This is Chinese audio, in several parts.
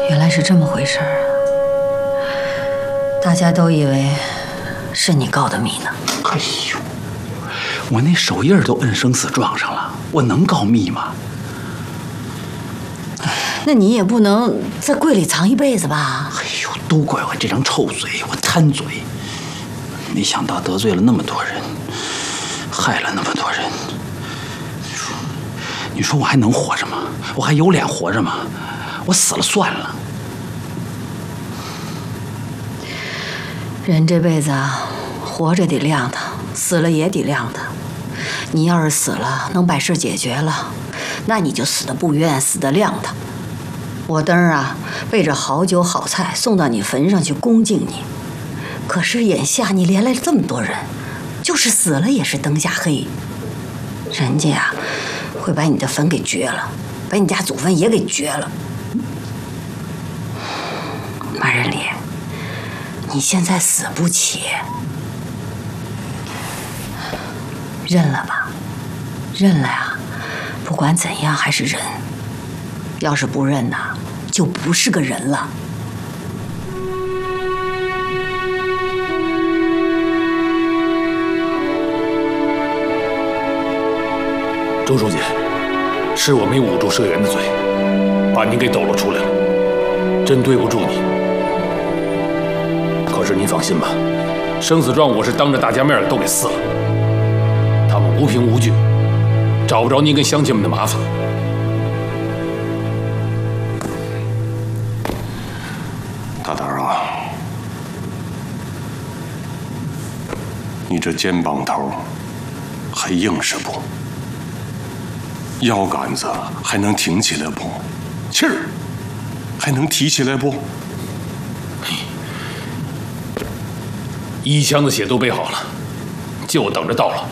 原来是这么回事儿啊！大家都以为是你告的密呢。 哎呦，我那手印都摁生死状上了，我能告密吗？ 那你也不能在柜里藏一辈子吧？ 哎呦，都怪我这张臭嘴，我贪嘴，没想到得罪了那么多人，害了那么多人。你说我还能活着吗？我还有脸活着吗？我死了算了。 人这辈子啊，活着得亮堂，死了也得亮堂。你要是死了能把事解决了，那你就死得不冤，死得亮堂。我灯儿啊，备着好酒好菜送到你坟上去恭敬你。可是眼下你连来了这么多人，就是死了也是灯下黑。人家呀，会把你的坟给掘了，把你家祖坟也给掘了。马仁礼，你现在死不起，认了吧，认了呀。不管怎样还是人，要是不认呐，就不是个人了。 周书记，是我没捂住社员的嘴，把您给抖了出来了，真对不住你。可是您放心吧，生死状我是当着大家面都给撕了，他们无凭无据，找不着您跟乡亲们的麻烦。 大胆啊，你这肩膀头还硬实不？腰杆子还能挺起来不？气儿还能提起来不？ 一腔的血都备好了，就等着到了。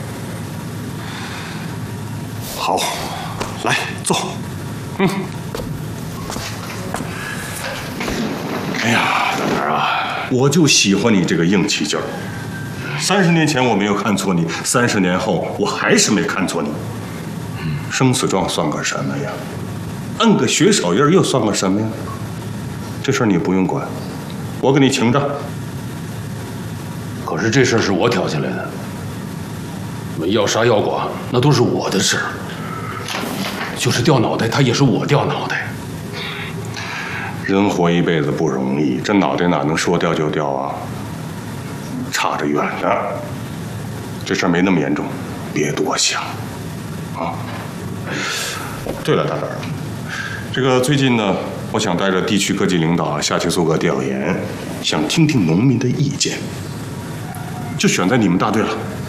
好，来坐。哎呀，大胆啊，我就喜欢你这个硬气劲儿。30年前我没有看错你，30年后我还是没看错你。生死状算个什么呀？摁个血手印又算个什么呀？这事儿你不用管，我给你请账。 可是这事儿是我挑起来的，要杀要剐那都是我的事儿，就是掉脑袋，他也是我掉脑袋。 人活一辈子不容易，这脑袋哪能说掉就掉啊？差着远呢。这事儿没那么严重，别多想啊。对了，大胆儿，这个最近呢，我想带着地区各级领导下去做个调研，想听听农民的意见，就选在你们大队了。